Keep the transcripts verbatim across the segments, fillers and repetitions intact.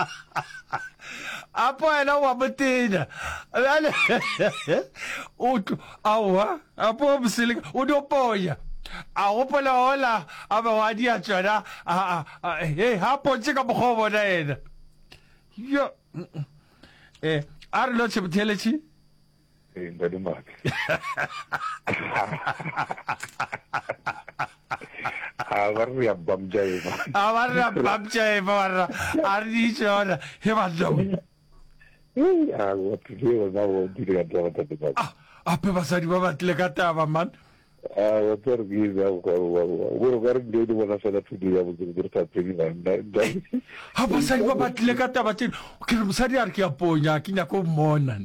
Apo ena wa motena. Lale. Utu awa, apo msiling udo poya. Aopola hola aba wadia chona. Eh hapo chika mkhobo na ena. Yo. Eh arlo chimtelechi. Eh ndadi mak. Awarri abam jay ma. Awarri abam jay ma. Ardi chona. Hemando. Ah, what you na wo diga dawata de. Ah, ape basari baba tlekata ba man. Ah, what are these? Wo gar de de wala sala tudi ya wo dirta tegi na. Ha basari baba tlekata ba tin. Kira musari arki aponya kinya ko monan.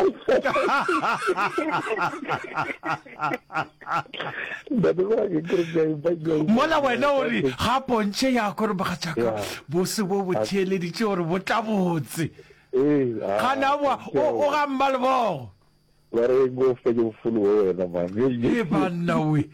Mola wena ori ha ponche ya ko ba chaka. Bosi bo bo tshele di tshore bo tabotse. Eh, kana wa o o gambalbo. Ware go fe yo fulu wena man. E banna we.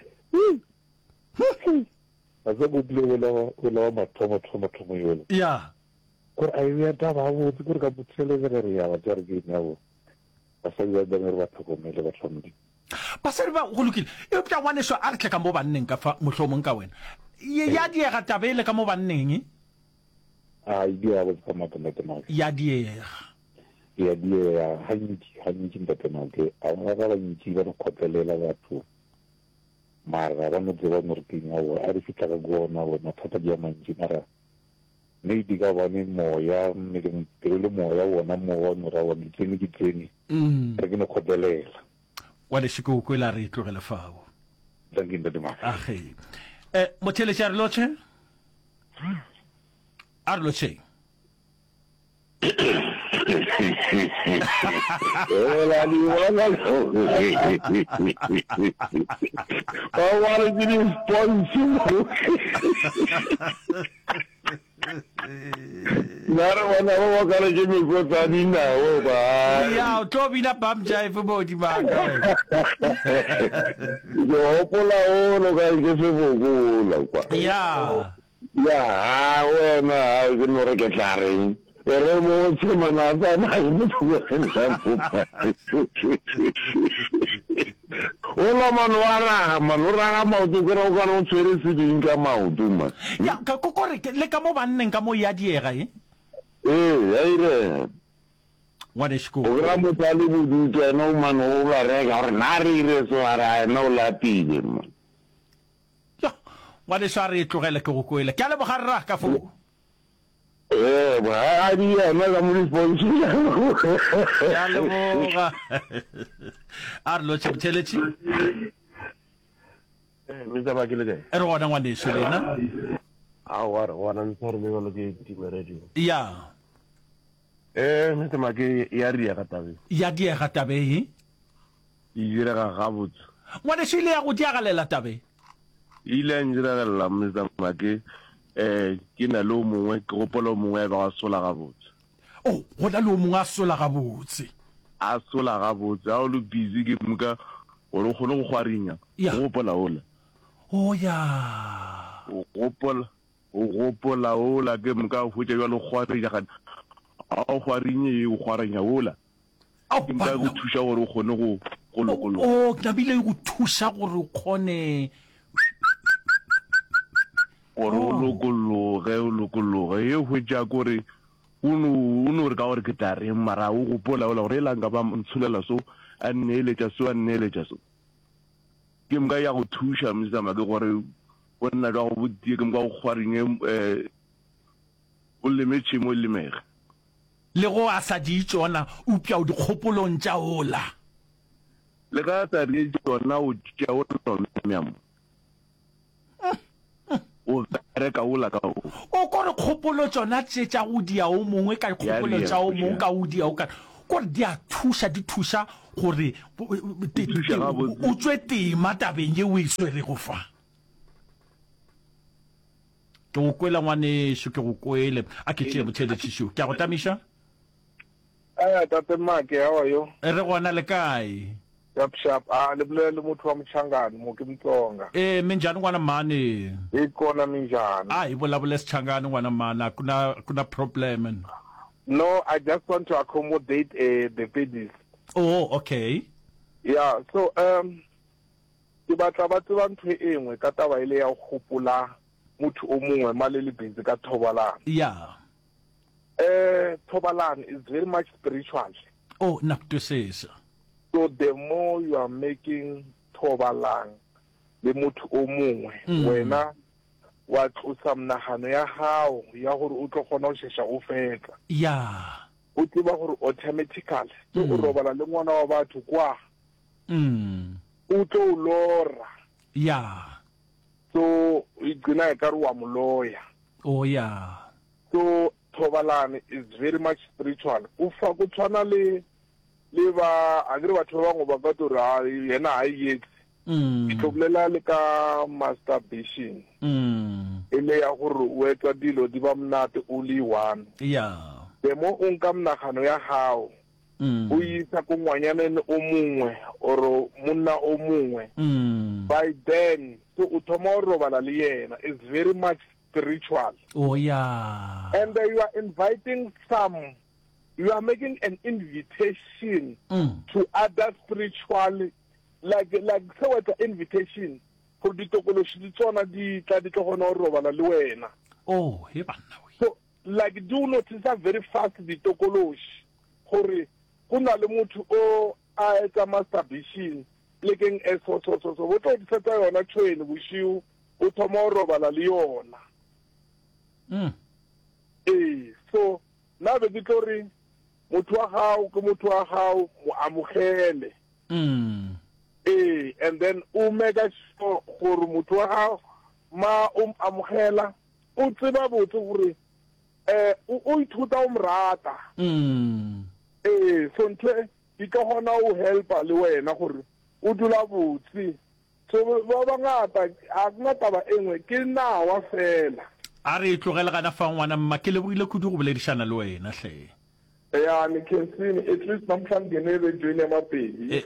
Azo go ble wala wala ma tomo tomo tomo yo. Ya. Kur ai ya ta ba wo kur ka butshele vere ya wa jargi na wo. Pasal da mer wa ko me le ba tsamdi. Pasal ba go lokile. E pya wane so artle ka mo banneng ka fa mohlomong ka wena. Ye ya di ga tabele ka mo banneng. Ah, idea was kama kama. Ya di ya di ya hanyi hanyi ndatana ke awara ba nyi ba no khotelela batho. Mara ba no tseba morkinya wa ari fitla ka go na wa mathata dia manji mara. Ne diga ba ne moya ne ke mpele moya wona mo wa no ra wa mitseni ke tseni. Mm. Re ke no khotelela. Wa le shiko ko la re tlogela fao. Danginda de ma. Akhe. Eh motele Charlotte? Arloche. Hola, ni wala. Oh, what is it responsible? Nara wana wa kala jimi ko tani na o ba. Ya, to bi na bam jai fo bodi ba. Yo pola o lo ga ke se bo go la kwa. Ya. Ya, bueno, yo no requetaré. Pero mucho más nada más no puedo pensar. Hola manuara, manuara mau tu kira ko no tsere se dinga mau tu ma. Ya, ka ko ko le ka mo banneng ka mo ya diega eh. Eh, aire. What is cool? Ora mo tali bu du ke no manu la rega ornari re so ara no la pide ma. Wale sari tlogela ke go koela ke a le bogarra ka fo. Eh ba ari ya na ga mo response ya le boga Arlo chimtelechi eh mi sa ba ke le ke ero wana ngwane selena a wa wana ntoro me lo ke ti radio ya eh mi sa ma ke ya ri ya katabe ya di ga tabe hi I dira ga gabut ngwane sile ya go di ga lela tabe ile njira la mi sa ma ke eh ke na lo mongwe ke gopolo mongwe ba sola gabotse oh go na lo mongwe a sola gabotse a sola gabotse a o lo busy ke muka o lo khone go gwarinya go gopola ola oh ya o gopola o gopola ola ke muka go tšwa lo gwarinya ga a o gwarinye o gwarinya ola a ba go thuša gore o khone go go lokolo oh tabile go thuša gore o khone gore o lokologe o lokologe e hwetša kore uno re ka gore ke tare mara o gopola ola gore e langa ba ntsholela so a nneeletša so a nneeletša so ke mka ya go thuša msama ke gore o nna ka go botie ke mka go kgwarinye um o leme tšhemo o lemege le go a sa di tsona o pya o dikgopolong tša ola le ka sa di tsona o tšea o meamo o reka ola ka o o kore kgopolo tsona tše tša go dia o mongwe ka kgopolo tša o mongwe ka o dia o ka kore di a thuša di thuša gore o tswe tema tabeng ye o e swere go fa ke go kwela ngwaneso ke go kwele a ke tšee botheletšišo ke a go tamiša aya tate Make how are you e re gona le kae Sharp sharp ah le bolele motho wa Mchangani mo ke Mtsonga. Eh minjani n'wana mani? Ikona minjani? Ah hi vulavula Xichangani n'wana mana kuna kuna problem. No, I just want to accommodate uh, the ladies. Oh, okay. Yeah, so um ke batla ba tseba ntho e nngwe ka taba ile ya go gopola motho o mongwe malele busy ka thobalano. Yeah. Eh thobalano is very much spiritual. Oh, nakutwisisa. So the more you are making thobalano le motho o mongwe wena wa tlosa mnagano ya hao ya gore o tlo gona go shesha o fetla. Yeah. O tseba gore automatically so o robala le ngwana wa batho kwa. Mm. O tlo lora. Yeah. So igcina ekare wa moloya. Oh yeah. So thobalano is very much spiritual. Ufa go tshwana le le ba agre batho ba bangwe ba ka tora yena a yetse. Mm. Itoblela le ka masturbation. Mm. Ele ya gore o etsa dilo di ba mnate only one. Yeah. Demo o nka mnagano ya hao. Mm. O isa ko ngwanyaneng o mongwe or monna o mongwe. Mm. By then so o thoma o robala le yena is very much spiritual. Oh yeah. And uh, you are inviting some, you are making an invitation Mm. to other spiritual, like like so it's an invitation for the tokoloshi di tsona di tla di tlo gona o robala le wena. Oh, he banna we. So like do notice that very fast the tokoloshi gore kuna le motho o a etsa masturbation lekeng e so so so so botla di setsa yona tshwene boshiu o thoma o robala le yona. Mm. Eh so na be ke tlore motho wa hao ke motho wa hao mo amogele. Mm. Eh and then o mega sure gore motho wa hao ma o amogela o tseba botse gore eh o ithuta o mrata. Mm. Eh so ntle di ka hona o helpa le wena gore o dula botse. So ba bangata a kuna taba engwe ke nawa fela. A re tlogela kana fa ngwana mma ke le buile kudu go boledishana le wena hle. Yeah, ni can see at least namhlanje nebe join amapedi.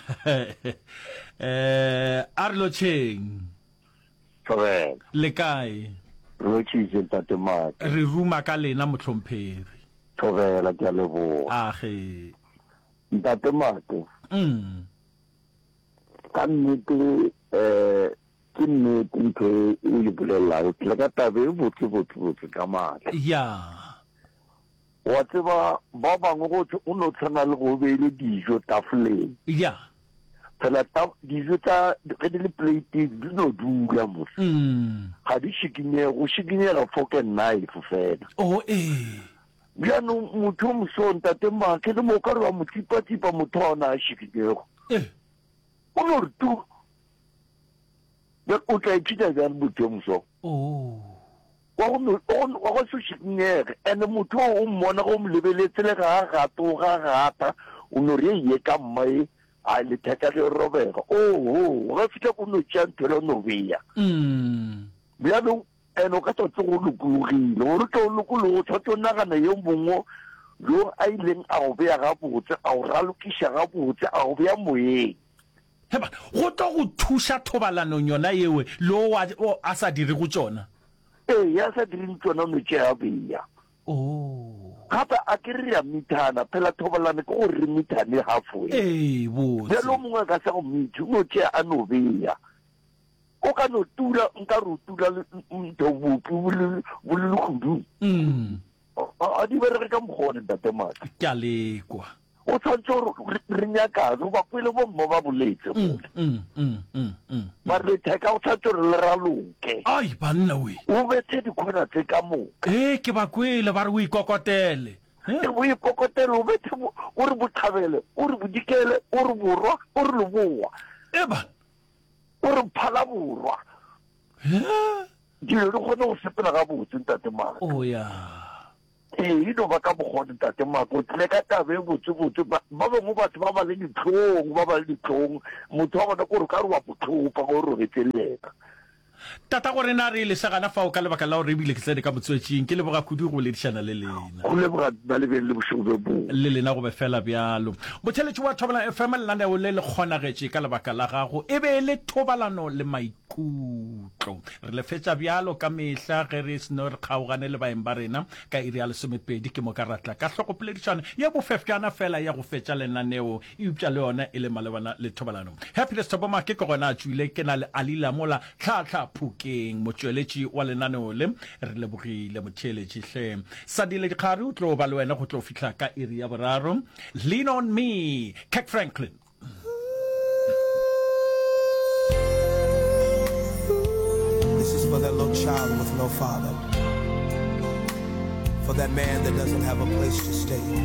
Eh Arlo Cheng. Correct. Le kae? Rochi se tatemat. Re ruma ka lena motlhompheri. Thobela ke a lebo. A ge. Tatemat. Mm. Ka nnete eh ke nnete ntho e le bolela ke le ka tabe e botse botse botse ka matla. Yeah. Wa tseba ba bangwe go tse o no tshwana le go beile dijo tafoleng. Yeah. Fela ta dijo tsa ge di le plate di no dula mo. Mm. Ga di shikinye go shikinyela fork and knife fela. Oh eh. Bjano motho mso ntatema ke le mo ka re wa motipa tipa motho ona a shikinyego. Eh. O no re tu o tla ithuta jang motho mso. Oh. Wa go wa go se shikinyege ene motho o mmona go mlebeletse le ga gato ga gata o no re ye ka mmae a le theka le robega. Oh ga fitla go no tshantelo no beya. Mm. Bjano eno ka totse go lokulogile o re tlo lokologo tshotse nagana yo mongwe yo a ileng a go beya ga botse a go ralokisha ga botse a go beya moyeng. Heba go tlo go thusha thobalanong yona yewe lo wa a sa dire go tsona. Eh ya sa dire tsona no tshea beya. Oh. Gape a ke re ya mithana phela thobalane ke go re mithane halfway. Eh bo. Lo mongwe ka sa go mithu no tshea a no beya. O ka no tula nka ru tula ntho bopu le le khudu. Mm. A di bere ka mogone tatemaka. Ke a lekwa. O tshwantsho re nyaka go ba kwele bo mmo ba boletse. Mm mm mm mm. Ba re theka o tshwantsho re le raloke. Ai banna we. O betse di khona tse ka mo. Eh ke ba kwele ba re o ikokotele. E bo ikokotele o betse o re bothabele o re bodikele o re borwa o re leboa. E ba o re phala borwa. Dilo le khona o sepela ga botse ntatemaka. Oh ya. Eh ino ba ka bogone ntatemaka o tle ka tabe botse botse ba bangwe batho ba ba le ditlhong ba ba le ditlhong motho wa bona go re ka re wa botlhopa go re retselela. tata gore na re le segana fa o ka lebaka la gore ebile ke tsene ka motswetšing ke leboga kudu go ledišana le lena go leboga ba le le bošego bo le lena go be fela bjalo motheletši wa Thobalano F M lenaneo le le kgonagetše ka lebaka la gago e be le thobalano le maikutlo re le fetša bjalo ka mehla ge re seno re kgaogane le baeng ba rena ka iri ya lesomepedi ke mo ka ratla ka hlokopoledišana ya bofefjana fela ya go fetša lenaneo e upša le yona e le malebana le thobalano Happiness Thoboma ke ke gona a tšwile ke na le alila mola tlhatlha phukeng motšweletši wa lenaneo le re lebogile motheletši hle sadile dikgare o tlo ba le wena go tlo fihla ka iri ya boraro Lean on Me Kirk Franklin This is for that little child with no father, for that man that doesn't have a place to stay.